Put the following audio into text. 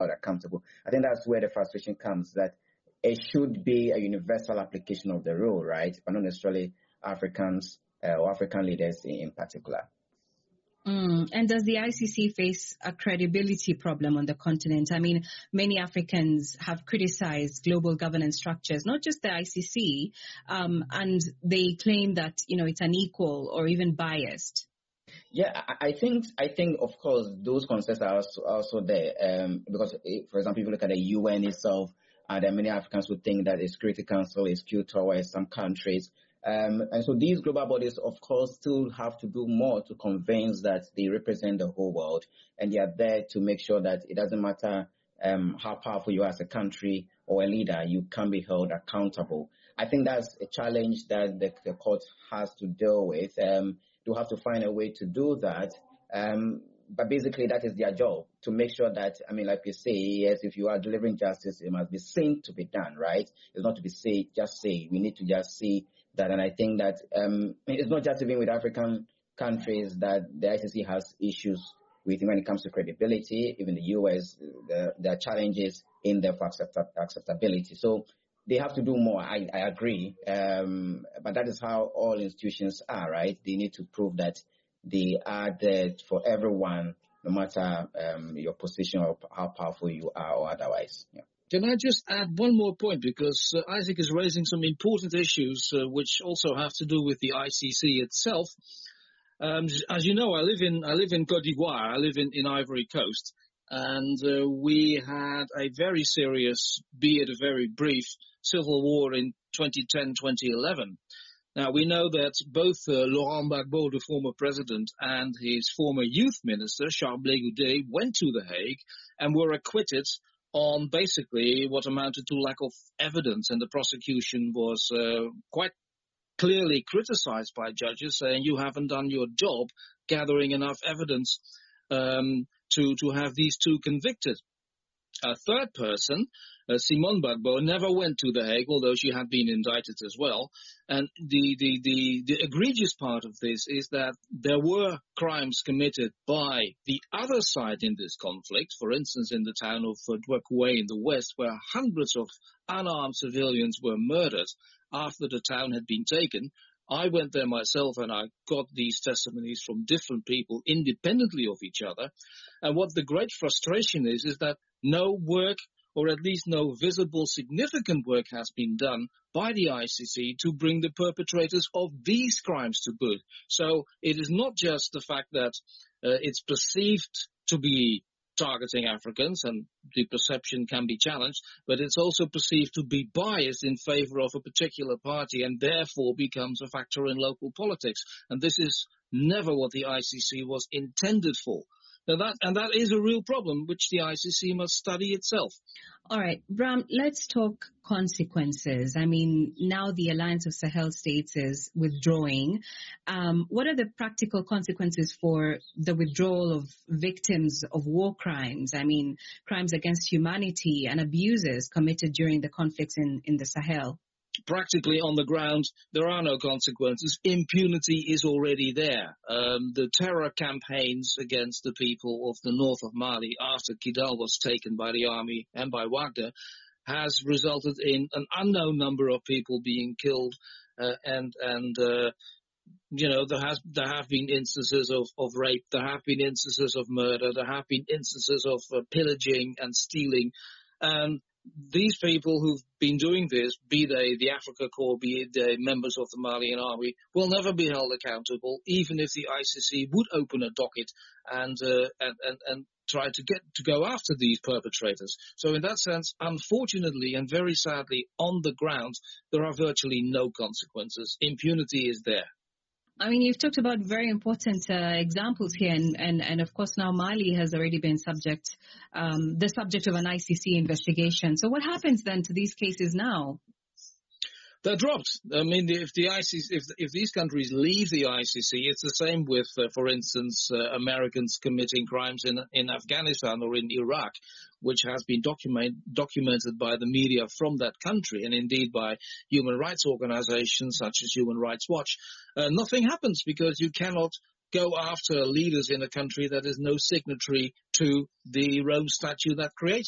held accountable. I think that's where the frustration comes, that it should be a universal application of the rule, right? But not necessarily Africans or African leaders in particular. And does the ICC face a credibility problem on the continent? I mean, many Africans have criticized global governance structures, not just the ICC, and they claim that, it's unequal or even biased. Yeah, I think, of course, those concerns are also there. Because, for example, if you look at the UN itself, there are many Africans who think that the Security Council is skewed towards some countries. And so these global bodies, of course, still have to do more to convince that they represent the whole world, and they are there to make sure that it doesn't matter how powerful you are as a country or a leader, you can be held accountable. I think that's a challenge that the court has to deal with. They'll have to find a way to do that. But basically, that is their job, to make sure that, like you say, yes, if you are delivering justice, it must be seen to be done, right? It's not to be just say. We need to just see that. And I think that it's not just even with African countries that the ICC has issues with when it comes to credibility. Even the US, there are challenges in there for acceptability. So they have to do more. I agree. But that is how all institutions are, right? They need to prove that they are there for everyone, no matter your position or how powerful you are or otherwise. Yeah. Can I just add one more point? Because Isaac is raising some important issues which also have to do with the ICC itself. As you know, I live in Côte d'Ivoire. I live in Ivory Coast. And we had a very serious, be it a very brief, civil war in 2010-2011. Now, we know that both Laurent Gbagbo, the former president, and his former youth minister, Charles Blé Goudé, went to The Hague and were acquitted on basically what amounted to lack of evidence. And the prosecution was quite clearly criticized by judges, saying you haven't done your job gathering enough evidence to have these two convicted. A third person, Simone Gbagbo, never went to The Hague, although she had been indicted as well. And the egregious part of this is that there were crimes committed by the other side in this conflict. For instance, in the town of Douakouré in the west, where hundreds of unarmed civilians were murdered after the town had been taken. I went there myself and I got these testimonies from different people independently of each other. And what the great frustration is that no work, or at least no visible significant work, has been done by the ICC to bring the perpetrators of these crimes to book. So it is not just the fact that it's perceived to be targeting Africans, and the perception can be challenged, but it's also perceived to be biased in favor of a particular party and therefore becomes a factor in local politics. And this is never what the ICC was intended for. Now that is a real problem which the ICC must study itself. All right, Bram, let's talk consequences. I mean, now the Alliance of Sahel States is withdrawing. What are the practical consequences for the withdrawal of victims of war crimes? I mean, crimes against humanity and abuses committed during the conflicts in the Sahel? Practically on the ground, there are no consequences. Impunity is already there. The terror campaigns against the people of the north of Mali after Kidal was taken by the army and by Wagner has resulted in an unknown number of people being killed. There have been instances of rape, there have been instances of murder, there have been instances of pillaging and stealing. These people who've been doing this, be they the Africa Corps, be they members of the Malian army, will never be held accountable, even if the ICC would open a docket and try to go after these perpetrators. So in that sense, unfortunately and very sadly, on the ground, there are virtually no consequences. Impunity is there. I mean, you've talked about very important examples here, and of course now Mali has already been the subject of an ICC investigation. So what happens then to these cases now? They're dropped. I mean, if these countries leave the ICC, it's the same with, for instance, Americans committing crimes in Afghanistan or in Iraq, which has been documented by the media from that country and indeed by human rights organizations such as Human Rights Watch. Nothing happens because you cannot go after leaders in a country that is no signatory to the Rome Statute that created